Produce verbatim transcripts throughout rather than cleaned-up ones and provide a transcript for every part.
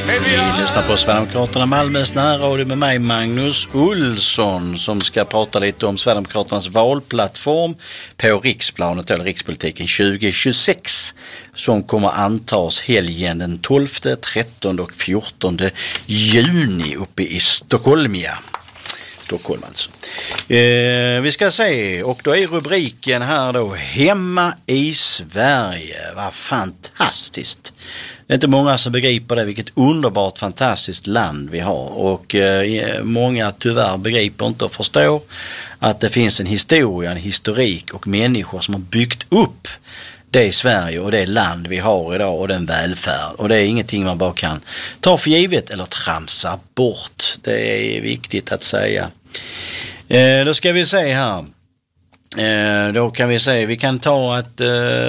Vi lyssnar på Sverigedemokraterna Malmös närradio med mig Magnus Olsson som ska prata lite om Sverigedemokraternas valplattform på riksplanet eller rikspolitiken tjugo tjugosex som kommer antas helgen den tolfte, trettonde och fjortonde juni uppe i Stockholm. Ja. Stockholm alltså. Eh, vi ska se, och då är rubriken här då hemma i Sverige. Vad fantastiskt. Det är inte många som begriper det, vilket underbart fantastiskt land vi har, och eh, många tyvärr begriper inte och förstår att det finns en historia, en historik och människor som har byggt upp det i Sverige och det land vi har idag och den välfärd, och det är ingenting man bara kan ta för givet eller tramsa bort. Det är viktigt att säga. Eh, då ska vi se här. Eh, då kan vi se, vi kan ta att, eh,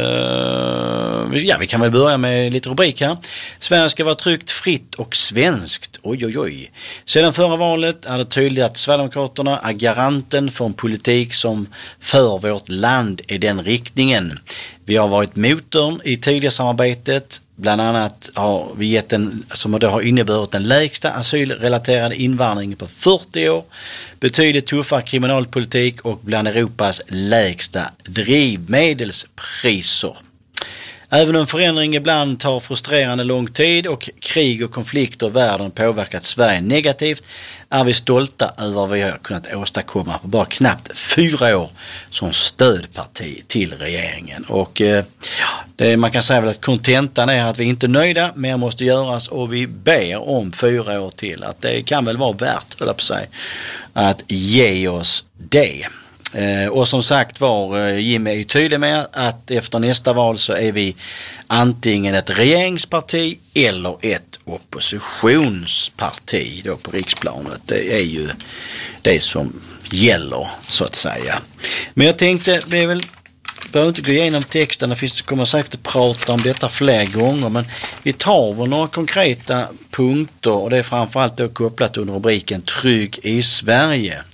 ja vi kan väl börja med lite rubrik här. Sverige ska vara tryggt, fritt och svenskt. Oj oj oj. Sedan förra valet är det tydligt att Sverigedemokraterna är garanten för en politik som för vårt land i den riktningen. Vi har varit motorn i tidigare samarbetet. Bland annat har vi gett en, som då har inneburit den lägsta asylrelaterade invandringen på fyrtio år, betydligt tuffare kriminalpolitik och bland Europas lägsta drivmedelspriser. Även om förändring ibland tar frustrerande lång tid och krig och konflikter i världen påverkat Sverige negativt, är vi stolta över vad vi har kunnat åstadkomma på bara knappt fyra år som stödparti till regeringen. Och eh, det, man kan säga väl att kontentan är att vi inte är nöjda, mer måste göras och vi ber om fyra år till. Att det kan väl vara värt, höll jag på sig, att ge oss det. Eh, och som sagt var, eh, Jimmy är tydlig med att efter nästa val så är vi antingen ett regeringsparti eller ett oppositionsparti då på riksplanet. Det är ju det som gäller så att säga. Men jag tänkte, det är väl, behöver inte gå igenom texten, det finns, kommer säkert att prata om detta fler gånger, men vi tar väl några konkreta punkter, och det är framförallt då kopplat under rubriken Trygg i Sverige.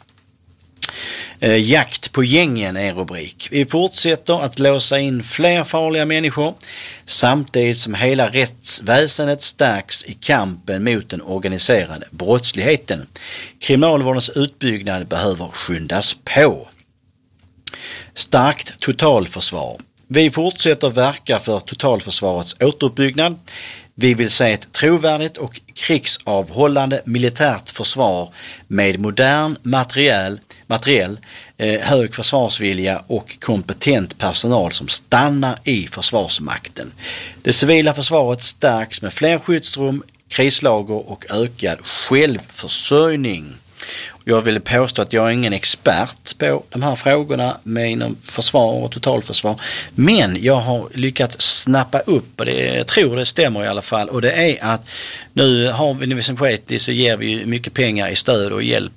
Eh, jakt på gängen är rubrik. Vi fortsätter att låsa in fler farliga människor samtidigt som hela rättsväsendet stärks i kampen mot den organiserade brottsligheten. Kriminalvårdens utbyggnad behöver skyndas på. Starkt totalförsvar. Vi fortsätter verka för totalförsvarets återuppbyggnad. Vi vill se ett trovärdigt och krigsavhållande militärt försvar med modern materiell, materiell eh, hög försvarsvilja och kompetent personal som stannar i Försvarsmakten. Det civila försvaret stärks med fler skyddsrum, krislager och ökad självförsörjning. Jag vill påstå att jag är ingen expert på de här frågorna med inom försvar och totalförsvar. Men jag har lyckats snappa upp, och det, jag tror det stämmer i alla fall. Och det är att nu har vi, nu som skett, så ger vi mycket pengar i stöd och hjälp